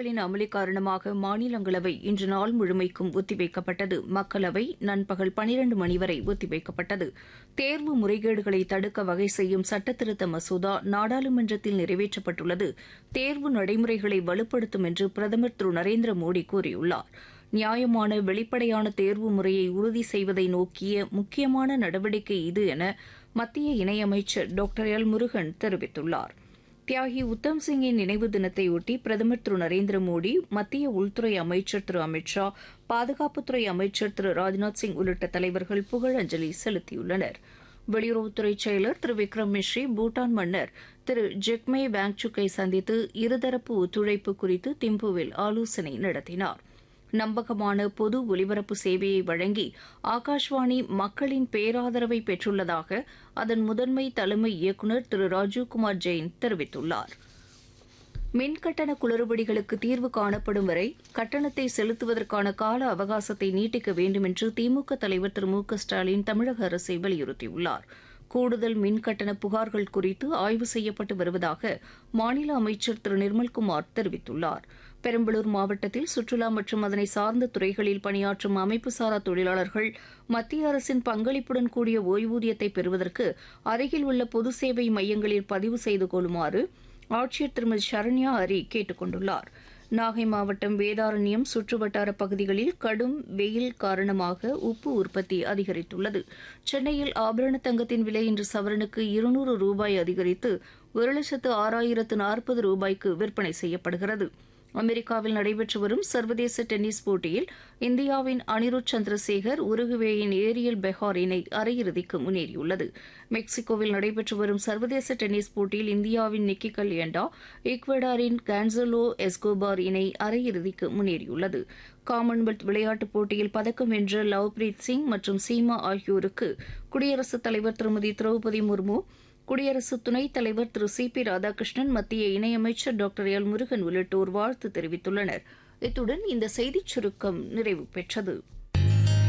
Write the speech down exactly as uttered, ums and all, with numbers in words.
களின் அமளி காரணமாக மாநிலங்களவை இன்று நாள் முழுமைக்கும் ஒத்திவைக்கப்பட்டது. மக்களவை நண்பகல் பனிரண்டு மணி வரை ஒத்திவைக்கப்பட்டது. தேர்வு முறைகேடுகளை தடுக்க வகை செய்யும் சட்டத்திருத்த மசோதா நாடாளுமன்றத்தில் நிறைவேற்றப்பட்டுள்ளது. தேர்வு நடைமுறைகளை வலுப்படுத்தும் என்று பிரதமர் திரு நரேந்திர மோடி கூறியுள்ளார். நியாயமான வெளிப்படையான தேர்வு முறையை உறுதி செய்வதை நோக்கிய முக்கியமான நடவடிக்கை இது என மத்திய இணையமைச்சர் டாக்டர் எல் முருகன் தெரிவித்துள்ளார். தியாகி உத்தம் சிங்கின் நினைவு தினத்தையொட்டி பிரதமர் திரு நரேந்திர மோடி, மத்திய உள்துறை அமைச்சர் திரு அமித் ஷா, பாதுகாப்புத்துறை அமைச்சர் திரு ராஜ்நாத் சிங் உள்ளிட்ட தலைவர்கள் புகழஞ்சலி செலுத்தியுள்ளனர். வெளியுறவுத்துறை செயலர் திரு விக்ரம் மிஸ்ரி பூட்டான் மன்னர் திரு ஜெக்மே வாங்சுக்கை சந்தித்து இருதரப்பு ஒத்துழைப்பு குறித்து திம்புவில் ஆலோசனை நடத்தினார். நம்பகமான பொது ஒலிபரப்பு சேவையை வழங்கி ஆகாஷ்வாணி மக்களின் பேராதரவை பெற்றுள்ளதாக அதன் முதன்மை தலைமை இயக்குநர் திரு ராஜீவ்குமார் ஜெயின் தெரிவித்துள்ளார். மின்கட்டண குளறுபடிகளுக்கு தீர்வு காணப்படும் வரை கட்டணத்தை செலுத்துவதற்கான கால அவகாசத்தை நீட்டிக்க வேண்டும் என்று திமுக தலைவர் திரு மு க ஸ்டாலின் தமிழக அரசை வலியுறுத்தியுள்ளார். கூடுதல் மின்கட்டண புகார்கள் குறித்து ஆய்வு செய்யப்பட்டு வருவதாக மாநில அமைச்சர் திரு நிர்மல்குமார் தெரிவித்துள்ளார். பெரம்பலூர் மாவட்டத்தில் சுற்றுலா மற்றும் அதனை சார்ந்த துறைகளில் பணியாற்றும் அமைப்புசாரா தொழிலாளர்கள் மத்திய அரசின் பங்களிப்புடன் கூடிய ஓய்வூதியத்தை பெறுவதற்கு அருகில் உள்ள பொது சேவை மையங்களில் பதிவு செய்து கொள்ளுமாறு ஆட்சியர் திருமதி சரண்யா அரி கேட்டுக் கொண்டுள்ளார். நாகை மாவட்டம் வேதாரண்யம் சுற்றுவட்டார பகுதிகளில் கடும் வெயில் காரணமாக உப்பு உற்பத்தி அதிகரித்துள்ளது. சென்னையில் ஆபரண தங்கத்தின் விலை இன்று சவரனுக்கு இருநூறு ரூபாய் அதிகரித்து ஒரு லட்சத்து ஆறாயிரத்து நாற்பது ரூபாய்க்கு விற்பனை செய்யப்படுகிறது. அமெரிக்காவில் நடைபெற்று வரும் சர்வதேச டென்னிஸ் போட்டியில் இந்தியாவின் அனிருத் சந்திரசேகர் உருகுவேயின் ஏரியல் பெஹார் இணை அரையிறுதிக்கு முன்னேறியுள்ளது. மெக்சிகோவில் நடைபெற்று வரும் சர்வதேச டென்னிஸ் போட்டியில் இந்தியாவின் நிக்கி கல்யண்டா ஈக்வடாரின் கான்சலோ எஸ்கோபார் இணை அரையிறுதிக்கு முன்னேறியுள்ளது. காமன்வெல்த் விளையாட்டுப் போட்டியில் பதக்கம் வென்ற லவ்பிரீத் சிங் மற்றும் சீமா ஆகியோருக்கு குடியரசுத் தலைவர் திருமதி திரௌபதி முர்மு, குடியரசு துணைத் தலைவர் திரு சி பி ராதாகிருஷ்ணன், மத்திய இணையமைச்சர் டாக்டர் எல் முருகன் உள்ளிட்டோர் வாழ்த்து தெரிவித்துள்ளனர். இத்துடன் இந்த செய்திச் சுருக்கம் நிறைவு பெற்றது.